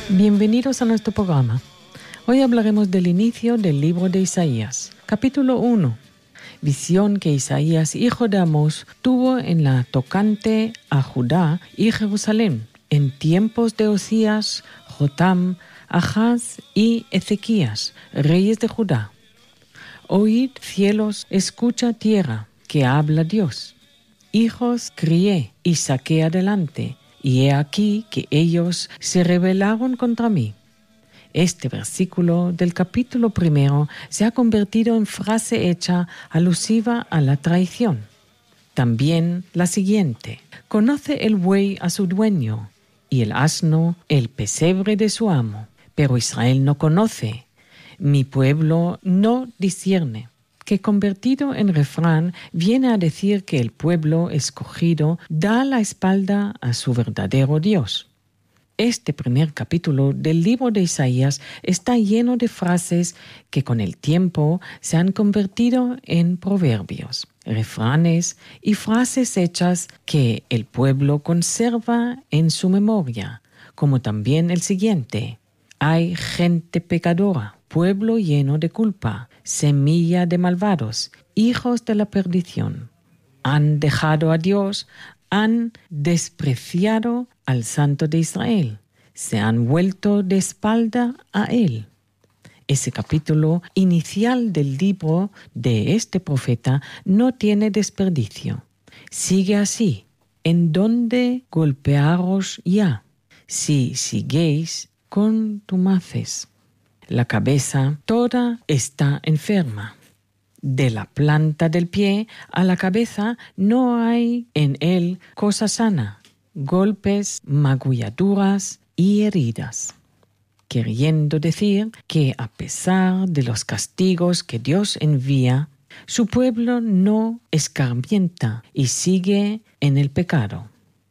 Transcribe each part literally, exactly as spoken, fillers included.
Bienvenidos a nuestro programa. Hoy hablaremos del inicio del libro de Isaías, capítulo uno. Visión que Isaías, hijo de Amós, tuvo en la tocante a Judá y Jerusalén, en tiempos de Osías, Jotam, Ahaz y Ezequías, reyes de Judá. Oíd, cielos, escucha tierra, que habla Dios. Hijos crié y saqué adelante, y he aquí que ellos se rebelaron contra mí. Este versículo del capítulo primero se ha convertido en frase hecha alusiva a la traición. También la siguiente: conoce el buey a su dueño, y el asno el pesebre de su amo. Pero Israel no conoce, mi pueblo no discierne. Que convertido en refrán viene a decir que el pueblo escogido da la espalda a su verdadero Dios. Este primer capítulo del libro de Isaías está lleno de frases que con el tiempo se han convertido en proverbios, refranes y frases hechas que el pueblo conserva en su memoria, como también el siguiente: hay gente pecadora, pueblo lleno de culpa, semilla de malvados, hijos de la perdición. Han dejado a Dios, han despreciado al Santo de Israel, se han vuelto de espalda a Él. Ese capítulo inicial del libro de este profeta no tiene desperdicio. Sigue así: ¿en dónde golpearos ya? Si siguéis contumaces. La cabeza toda está enferma. De la planta del pie a la cabeza no hay en él cosa sana, golpes, magulladuras y heridas. Queriendo decir que a pesar de los castigos que Dios envía, su pueblo no escarmienta y sigue en el pecado.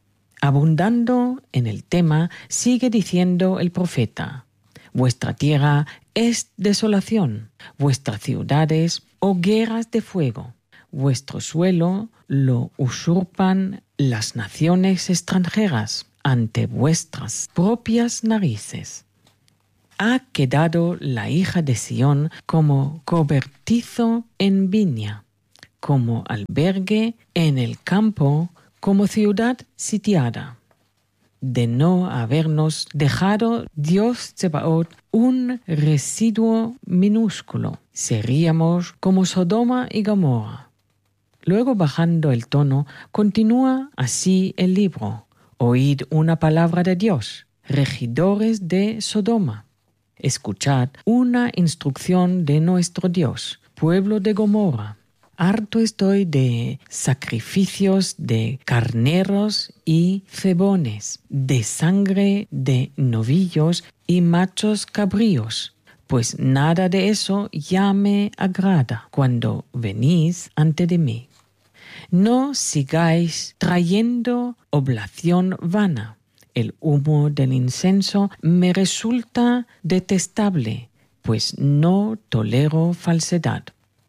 Abundando en el tema, sigue diciendo el profeta: vuestra tierra es desolación, vuestras ciudades hogueras de fuego, vuestro suelo lo usurpan las naciones extranjeras ante vuestras propias narices. Ha quedado la hija de Sión como cobertizo en viña, como albergue en el campo, como ciudad sitiada. De no habernos dejado Dios Tsebaot un residuo minúsculo, seríamos como Sodoma y Gomorra. Luego, bajando el tono, continúa así el libro: oíd una palabra de Dios, regidores de Sodoma. Escuchad una instrucción de nuestro Dios, pueblo de Gomorra. Harto estoy de sacrificios de carneros y cebones, de sangre de novillos y machos cabríos, pues nada de eso ya me agrada cuando venís ante de mí. No sigáis trayendo oblación vana. El humo del incienso me resulta detestable, pues no tolero falsedad.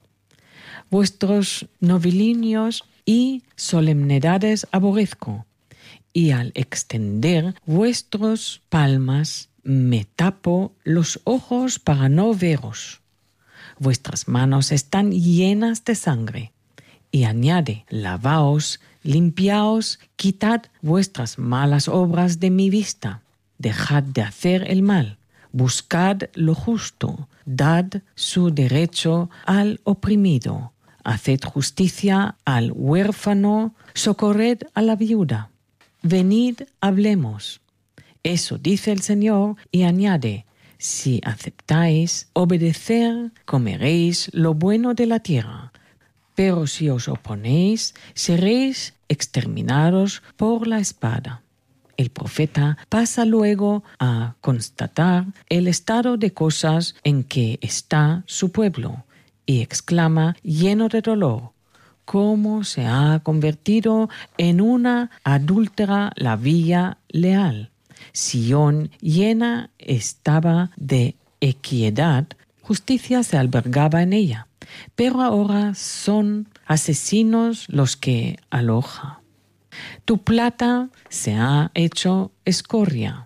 Vuestros novilinios y solemnidades aborrezco, y al extender vuestros palmas me tapo los ojos para no veros. Vuestras manos están llenas de sangre. Y añade: lavaos, limpiaos, quitad vuestras malas obras de mi vista. Dejad de hacer el mal, buscad lo justo, dad su derecho al oprimido. Haced justicia al huérfano, socorred a la viuda. Venid, hablemos. Eso dice el Señor, y añade: si aceptáis obedecer, comeréis lo bueno de la tierra. Pero si os oponéis, seréis exterminados por la espada. El profeta pasa luego a constatar el estado de cosas en que está su pueblo, y exclama, lleno de dolor: cómo se ha convertido en una adúltera la villa leal. Sión llena estaba de equidad, justicia se albergaba en ella, pero ahora son asesinos los que aloja. Tu plata se ha hecho escoria,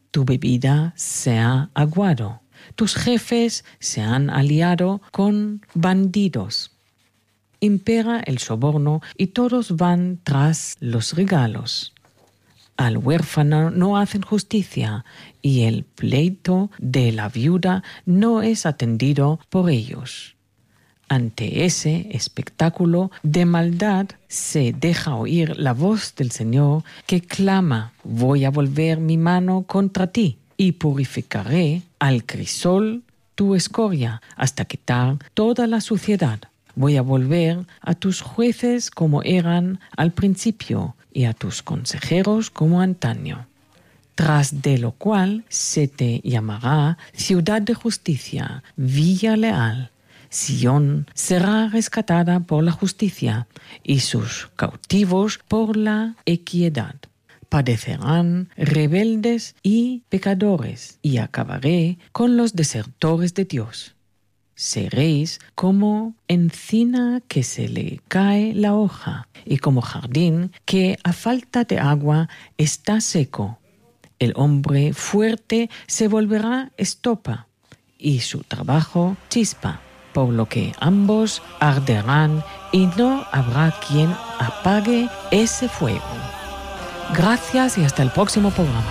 tu bebida se ha aguado. Tus jefes se han aliado con bandidos. Impera el soborno y todos van tras los regalos. Al huérfano no hacen justicia y el pleito de la viuda no es atendido por ellos. Ante ese espectáculo de maldad se deja oír la voz del Señor que clama: voy a volver mi mano contra ti y purificaré al crisol tu escoria hasta quitar toda la suciedad. Voy a volver a tus jueces como eran al principio y a tus consejeros como antaño. Tras de lo cual se te llamará ciudad de justicia, villa leal. Sión será rescatada por la justicia y sus cautivos por la equidad. Padecerán rebeldes y pecadores, y acabaré con los desertores de Dios. Seréis como encina que se le cae la hoja, y como jardín que a falta de agua está seco. El hombre fuerte se volverá estopa, y su trabajo chispa, por lo que ambos arderán y no habrá quien apague ese fuego. Gracias y hasta el próximo programa.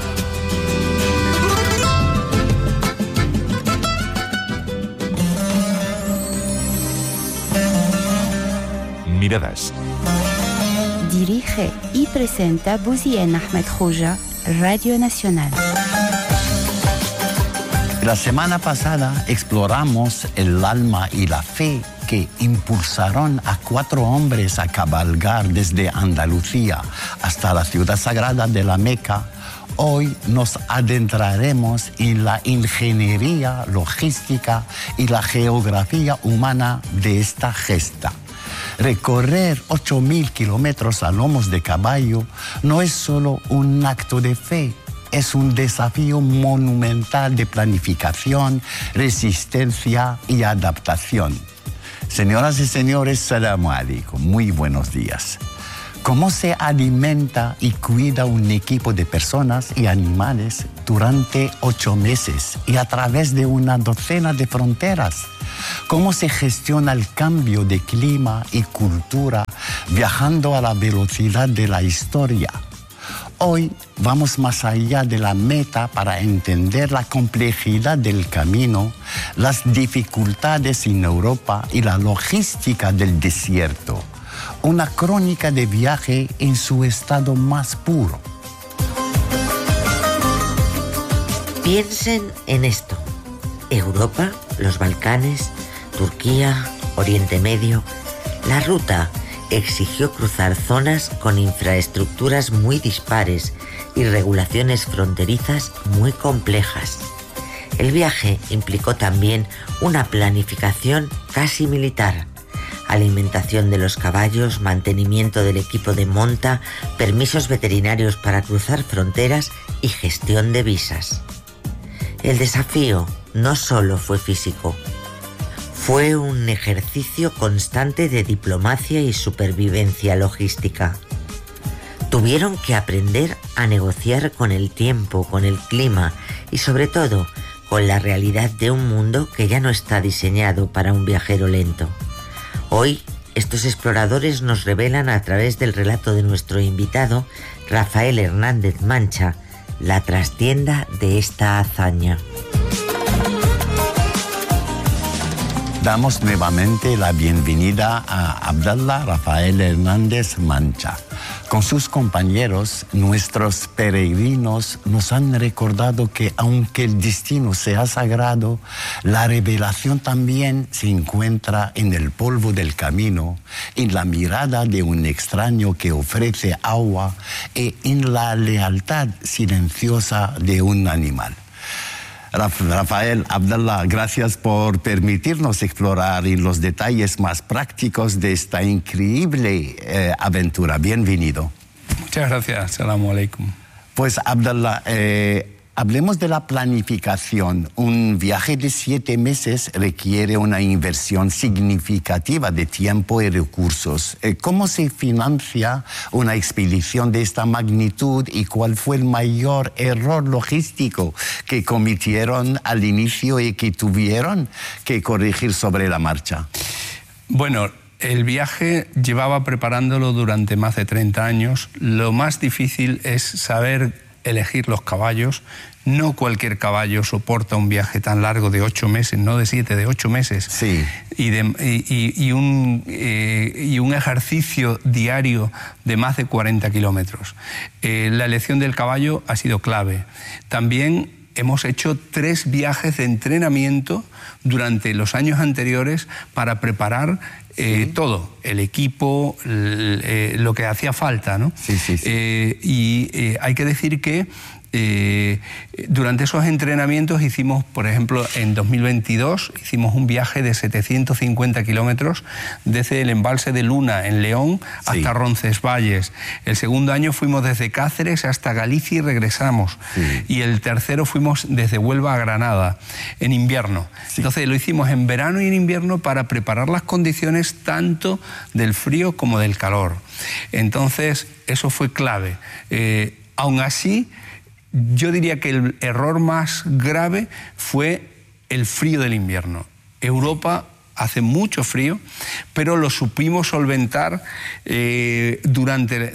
Miradas. Dirige y presenta Bouzien Ahmed Khoja, Radio Nacional. La semana pasada exploramos el alma y la fe que impulsaron a cuatro hombres a cabalgar desde Andalucía hasta la ciudad sagrada de la Meca. Hoy nos adentraremos en la ingeniería, logística y la geografía humana de esta gesta. Recorrer ocho mil kilómetros a lomos de caballo no es solo un acto de fe, es un desafío monumental de planificación, resistencia y adaptación. Señoras y señores, salamu alaikum, muy buenos días. ¿Cómo se alimenta y cuida un equipo de personas y animales durante ocho meses y a través de una docena de fronteras? ¿Cómo se gestiona el cambio de clima y cultura viajando a la velocidad de la historia? Hoy vamos más allá de la meta para entender la complejidad del camino, las dificultades en Europa y la logística del desierto. Una crónica de viaje en su estado más puro. Piensen en esto. Europa, los Balcanes, Turquía, Oriente Medio. La ruta exigió cruzar zonas con infraestructuras muy dispares y regulaciones fronterizas muy complejas. El viaje implicó también una planificación casi militar. Alimentación de los caballos, mantenimiento del equipo de monta, permisos veterinarios para cruzar fronteras y gestión de visas. El desafío no solo fue físico, fue un ejercicio constante de diplomacia y supervivencia logística. Tuvieron que aprender a negociar con el tiempo, con el clima y sobre todo con la realidad de un mundo que ya no está diseñado para un viajero lento. Hoy, estos exploradores nos revelan a través del relato de nuestro invitado, Rafael Hernández Mancha, la trastienda de esta hazaña. Damos nuevamente la bienvenida a Abdallah Rafael Hernández Mancha. Con sus compañeros, nuestros peregrinos nos han recordado que aunque el destino sea sagrado, la revelación también se encuentra en el polvo del camino, en la mirada de un extraño que ofrece agua y en la lealtad silenciosa de un animal. Rafael, Abdallah, gracias por permitirnos explorar en los detalles más prácticos de esta increíble eh, aventura. Bienvenido. Muchas gracias. Assalamu alaikum. Pues, Abdallah, eh, Hablemos de la planificación. Un viaje de siete meses requiere una inversión significativa de tiempo y recursos. ¿Cómo se financia una expedición de esta magnitud y cuál fue el mayor error logístico que cometieron al inicio y que tuvieron que corregir sobre la marcha? Bueno, el viaje llevaba preparándolo durante más de treinta años. Lo más difícil es saber elegir los caballos. No cualquier caballo soporta un viaje tan largo de ocho meses, no de siete, de ocho meses. Sí. Y, de, y, y, un, eh, y un ejercicio diario de más de cuarenta kilómetros. Eh, la elección del caballo ha sido clave. También hemos hecho tres viajes de entrenamiento durante los años anteriores para preparar eh, sí. todo, el equipo, el, eh, lo que hacía falta, ¿no? Sí, sí, sí. Eh, y eh, hay que decir que Eh, durante esos entrenamientos hicimos, por ejemplo, en dos mil veintidós hicimos un viaje de setecientos cincuenta kilómetros desde el embalse de Luna en León hasta sí. Roncesvalles. El segundo año fuimos desde Cáceres hasta Galicia y regresamos. Sí. Y el tercero fuimos desde Huelva a Granada en invierno. Sí. Entonces lo hicimos en verano y en invierno para preparar las condiciones tanto del frío como del calor. Entonces eso fue clave. Eh, aún así, yo diría que el error más grave fue el frío del invierno. Europa hace mucho frío, pero lo supimos solventar eh, durante, eh,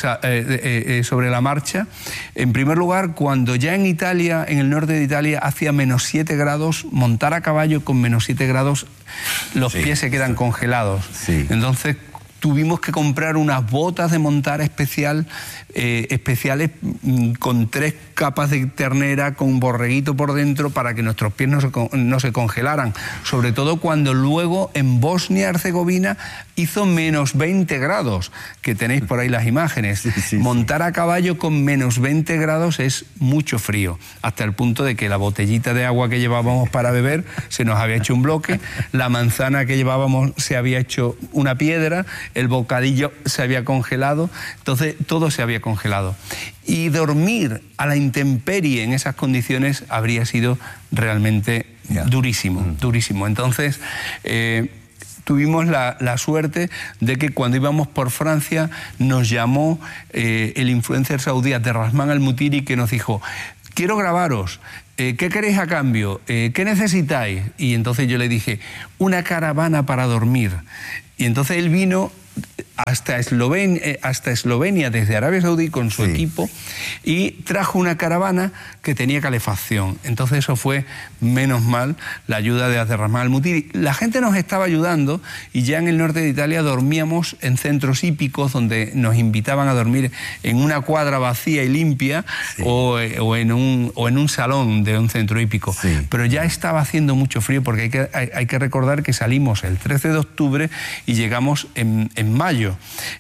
eh, eh, sobre la marcha. En primer lugar, cuando ya en Italia, en el norte de Italia, hacía menos siete grados, montar a caballo con menos siete grados, los sí, pies se quedan sí. congelados. Sí. Entonces, tuvimos que comprar unas botas de montar especial, eh, especiales mm, con tres capas de ternera, con borreguito por dentro, para que nuestros pies no se, no se congelaran. Sobre todo cuando luego en Bosnia-Herzegovina hizo menos veinte grados, que tenéis por ahí las imágenes. Sí, sí, Montar a caballo con menos veinte grados es mucho frío, hasta el punto de que la botellita de agua que llevábamos para beber se nos había hecho un bloque, la manzana que llevábamos se había hecho una piedra, el bocadillo se había congelado, entonces todo se había congelado. Y dormir a la intemperie en esas condiciones habría sido realmente yeah. durísimo, mm. durísimo. Entonces, eh, tuvimos la, la suerte de que cuando íbamos por Francia nos llamó eh, el influencer saudí Abderrahman Al-Mutiri, que nos dijo: quiero grabaros, eh, ¿qué queréis a cambio? Eh, ¿Qué necesitáis? Y entonces yo le dije: una caravana para dormir. Y entonces él vino hasta Eslovenia, hasta Eslovenia desde Arabia Saudí con su sí. equipo y trajo una caravana que tenía calefacción. Entonces eso fue, menos mal, la ayuda de Abderrahman Al-Mutiri. La gente nos estaba ayudando y ya en el norte de Italia dormíamos en centros hípicos donde nos invitaban a dormir en una cuadra vacía y limpia sí. o, o, en un, o en un salón de un centro hípico. Sí. Pero ya estaba haciendo mucho frío, porque hay que, hay, hay que recordar que salimos el trece de octubre y llegamos en, en mayo.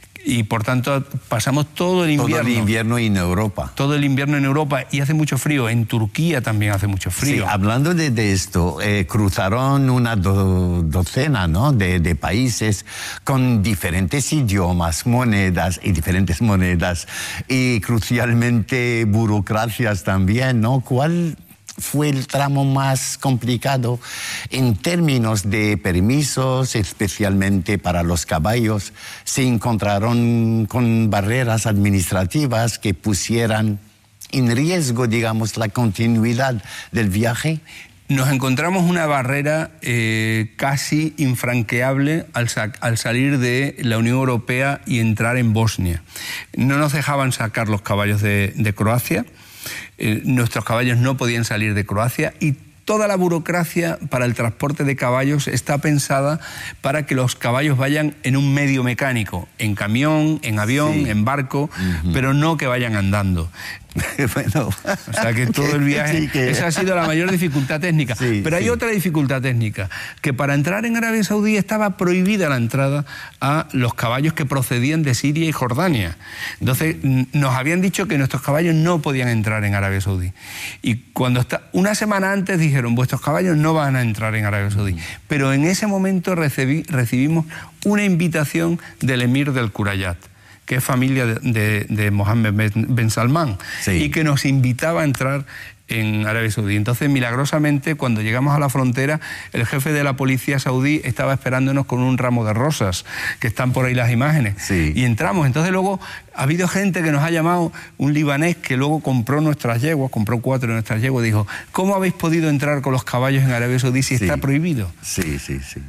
Y por tanto pasamos todo el invierno. Todo el invierno en Europa. Todo el invierno en Europa y hace mucho frío. En Turquía también hace mucho frío. Sí, hablando de, de esto, eh, cruzaron una do, docena ¿no? de, de países con diferentes idiomas, monedas y diferentes monedas y crucialmente burocracias también, ¿no? ¿Cuál fue el tramo más complicado en términos de permisos, especialmente para los caballos? ¿Se encontraron con barreras administrativas que pusieran en riesgo, digamos, la continuidad del viaje? Nos encontramos una barrera eh, casi infranqueable al, sa al salir de la Unión Europea y entrar en Bosnia. No nos dejaban sacar los caballos de, de Croacia. Eh, nuestros caballos no podían salir de Croacia y toda la burocracia para el transporte de caballos está pensada para que los caballos vayan en un medio mecánico, en camión, en avión, sí. en barco, uh-huh. pero no que vayan andando. Bueno, o sea que todo el viaje, sí, que... esa ha sido la mayor dificultad técnica. Sí, pero hay sí. otra dificultad técnica, que para entrar en Arabia Saudí estaba prohibida la entrada a los caballos que procedían de Siria y Jordania. Entonces nos habían dicho que nuestros caballos no podían entrar en Arabia Saudí. Y cuando está, una semana antes dijeron: vuestros caballos no van a entrar en Arabia Saudí. Pero en ese momento recibí, recibimos una invitación del emir del Curayat, que es familia de, de, de Mohammed Ben Salman, sí. y que nos invitaba a entrar en Arabia Saudí. Entonces, milagrosamente, cuando llegamos a la frontera, el jefe de la policía saudí estaba esperándonos con un ramo de rosas, que están por ahí las imágenes. Sí. Y entramos. Entonces, luego ha habido gente que nos ha llamado, un libanés que luego compró nuestras yeguas, compró cuatro de nuestras yeguas, dijo, ¿cómo habéis podido entrar con los caballos en Arabia Saudí si sí. está prohibido? Sí, sí, sí.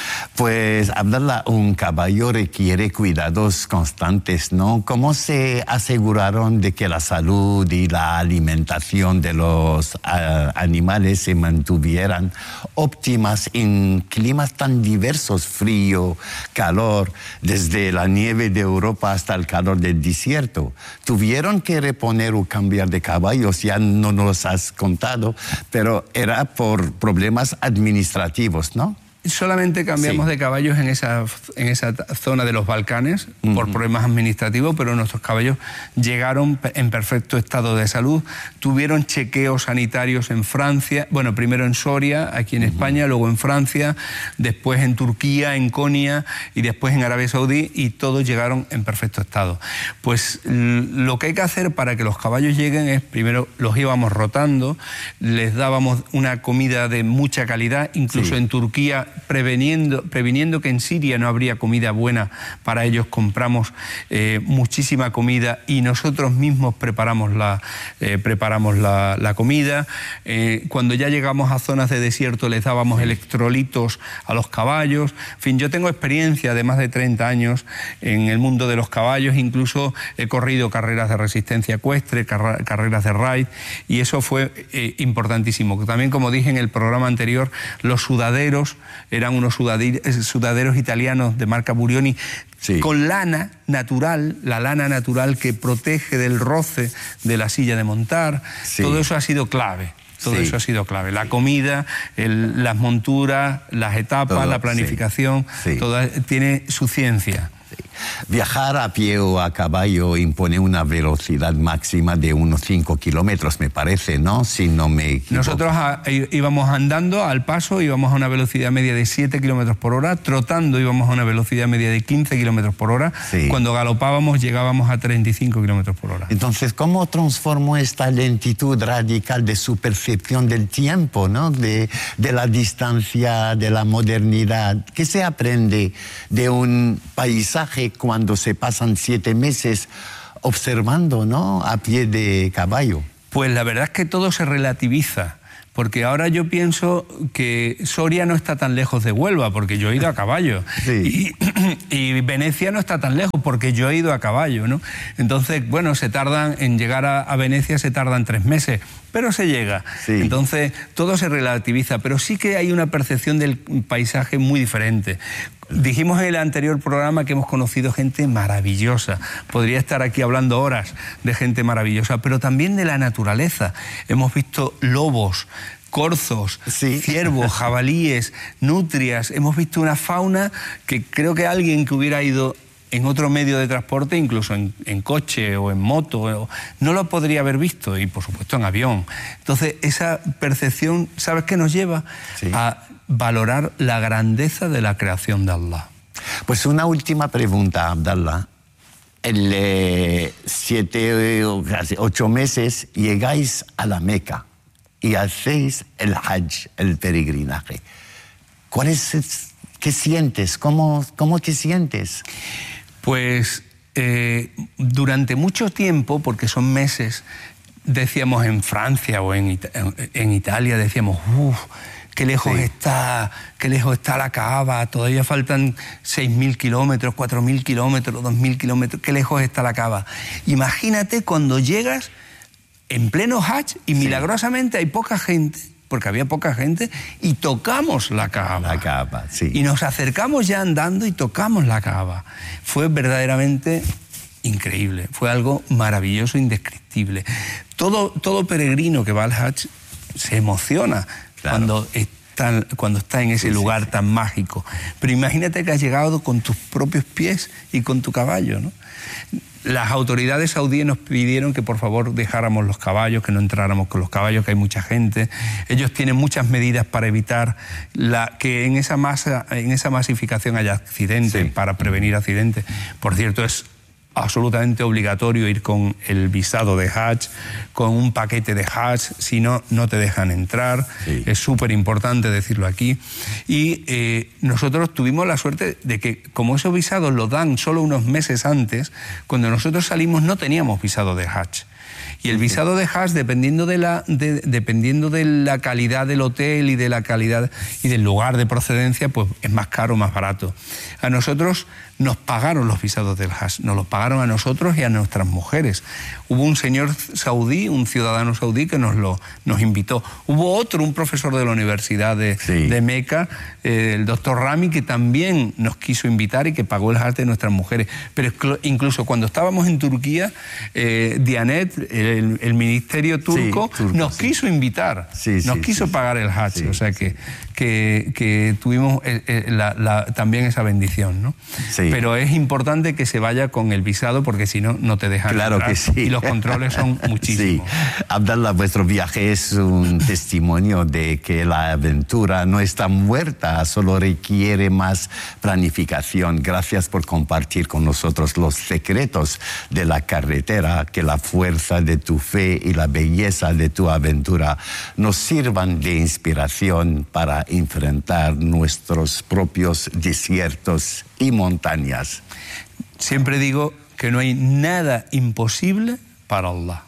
Pues, Abdallah, un caballo requiere cuidados constantes, ¿no? ¿Cómo se aseguraron de que la salud y la alimentación de los uh, animales se mantuvieran óptimas en climas tan diversos, frío, calor, desde la nieve de Europa hasta el calor del desierto? Tuvieron que reponer o cambiar de caballos, ya no nos has contado, pero era por problemas administrativos, ¿no? Solamente cambiamos sí. de caballos en esa, en esa zona de los Balcanes uh-huh. por problemas administrativos, pero nuestros caballos llegaron en perfecto estado de salud, tuvieron chequeos sanitarios en Francia, bueno, primero en Soria, aquí en uh-huh. España, luego en Francia, después en Turquía, en Konya y después en Arabia Saudí, y todos llegaron en perfecto estado. Pues lo que hay que hacer para que los caballos lleguen es, primero los íbamos rotando, les dábamos una comida de mucha calidad, incluso sí. en Turquía, Preveniendo, previniendo que en Siria no habría comida buena para ellos, compramos eh, muchísima comida y nosotros mismos preparamos la, eh, preparamos la, la comida. Eh, cuando ya llegamos a zonas de desierto les dábamos electrolitos a los caballos. En fin, yo tengo experiencia de más de treinta años en el mundo de los caballos, incluso he corrido carreras de resistencia ecuestre, car carreras de ride, y eso fue eh, importantísimo. También, como dije en el programa anterior, los sudaderos eran unos sudaderos italianos de marca Burioni, sí. con lana natural, la lana natural que protege del roce de la silla de montar. Sí. Todo eso ha sido clave. Todo sí. eso ha sido clave. La comida, el, las monturas, las etapas, todo, la planificación, sí. Sí. todo tiene su ciencia. Sí. Viajar a pie o a caballo impone una velocidad máxima de unos cinco kilómetros, me parece, ¿no? Si no me equivoco. Nosotros a, íbamos andando al paso, íbamos a una velocidad media de siete kilómetros por hora, trotando íbamos a una velocidad media de quince kilómetros por hora, sí. cuando galopábamos llegábamos a treinta y cinco kilómetros por hora. Entonces, ¿cómo transformó esta lentitud radical de su percepción del tiempo, ¿no? de, de la distancia, de la modernidad? ¿Qué se aprende de un paisaje cuando se pasan siete meses observando, ¿no? a pie de caballo? Pues la verdad es que todo se relativiza, porque ahora yo pienso que Soria no está tan lejos de Huelva, porque yo he ido a caballo, sí. y, y Venecia no está tan lejos, porque yo he ido a caballo, ¿no? Entonces, bueno, se tardan, en llegar a, a Venecia se tardan tres meses, pero se llega. Sí. Entonces, todo se relativiza, pero sí que hay una percepción del paisaje muy diferente. Dijimos en el anterior programa que hemos conocido gente maravillosa. Podría estar aquí hablando horas de gente maravillosa, pero también de la naturaleza. Hemos visto lobos, corzos, sí. ciervos, jabalíes, nutrias. Hemos visto una fauna que creo que alguien que hubiera ido en otro medio de transporte, incluso en, en coche o en moto, no lo podría haber visto, y por supuesto en avión. Entonces, esa percepción, ¿sabes qué nos lleva? Sí. A valorar la grandeza de la creación de Allah. Pues una última pregunta, Abdallah. En eh, siete o casi ocho meses llegáis a la Meca y hacéis el Hajj, el peregrinaje. ¿Cuál es, qué sientes? ¿Cómo, cómo te sientes? Pues eh, durante mucho tiempo, porque son meses, decíamos en Francia o en, en, en Italia, decíamos, uff, qué lejos sí. está, qué lejos está la Kaaba, todavía faltan seis mil kilómetros, cuatro mil kilómetros, dos mil kilómetros, qué lejos está la Kaaba. Imagínate cuando llegas en pleno Hajj y sí. milagrosamente hay poca gente, porque había poca gente, y tocamos la Kaaba. La Kaaba, sí. Y nos acercamos ya andando y tocamos la Kaaba. Fue verdaderamente increíble, fue algo maravilloso, indescriptible. Todo, todo peregrino que va al Hajj se emociona. Claro. Cuando, está, cuando está en ese sí, lugar sí, sí. tan mágico. Pero imagínate que has llegado con tus propios pies y con tu caballo, ¿no? Las autoridades saudíes nos pidieron que por favor dejáramos los caballos, que no entráramos con los caballos, que hay mucha gente. Ellos tienen muchas medidas para evitar la, que en esa, masa, en esa masificación haya accidentes, sí. para prevenir accidentes. Por cierto, es absolutamente obligatorio ir con el visado de Hajj, con un paquete de Hajj, si no, no te dejan entrar. Sí. Es súper importante decirlo aquí. Y eh, nosotros tuvimos la suerte de que, como esos visados los dan solo unos meses antes, cuando nosotros salimos no teníamos visado de Hajj. Y el visado de Hajj, dependiendo de la de, dependiendo de la calidad del hotel y de la calidad y del lugar de procedencia, pues es más caro o más barato. A nosotros nos pagaron los visados del Hajj, nos los pagaron a nosotros y a nuestras mujeres. Hubo un señor saudí, un ciudadano saudí que nos lo nos invitó. Hubo otro, un profesor de la Universidad de, sí. de Meca, eh, el doctor Rami, que también nos quiso invitar y que pagó el Hajj de nuestras mujeres. Pero incluso cuando estábamos en Turquía, eh, Diyanet, el, el ministerio turco, sí, turco nos sí. quiso invitar, sí, nos sí, quiso sí, pagar el Hajj. Sí, o sea que, que, que tuvimos eh, eh, la, la, también esa bendición, ¿no? Sí. Pero es importante que se vaya con el visado porque si no, no te dejan claro entrar. Que sí. Y los controles son muchísimos. Sí. Abdallah, vuestro viaje es un testimonio de que la aventura no está muerta, solo requiere más planificación. Gracias por compartir con nosotros los secretos de la carretera, que la fuerza de tu fe y la belleza de tu aventura nos sirvan de inspiración para enfrentar nuestros propios desiertos y montañas. Siempre digo que no hay nada imposible para Allah.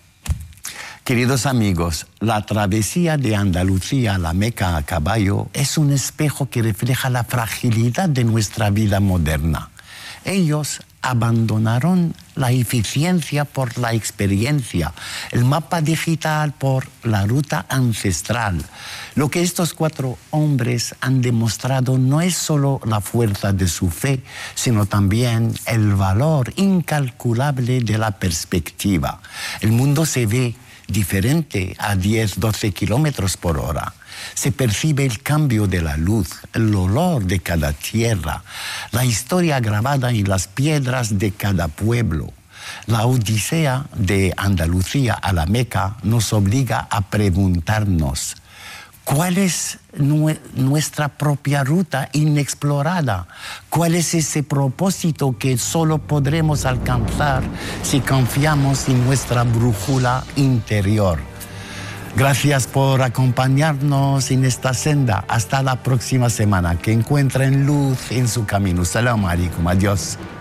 Queridos amigos, la travesía de Andalucía a la Meca a caballo es un espejo que refleja la fragilidad de nuestra vida moderna. Ellos abandonaron la eficiencia por la experiencia, el mapa digital por la ruta ancestral. Lo que estos cuatro hombres han demostrado no es solo la fuerza de su fe, sino también el valor incalculable de la perspectiva. El mundo se ve diferente a diez, doce kilómetros por hora. Se percibe el cambio de la luz, el olor de cada tierra, la historia grabada en las piedras de cada pueblo. La odisea de Andalucía a la Meca nos obliga a preguntarnos: ¿cuál es nuestra propia ruta inexplorada? ¿Cuál es ese propósito que solo podremos alcanzar si confiamos en nuestra brújula interior? Gracias por acompañarnos en esta senda. Hasta la próxima semana. Que encuentren luz en su camino. Salam alaikum. Adiós.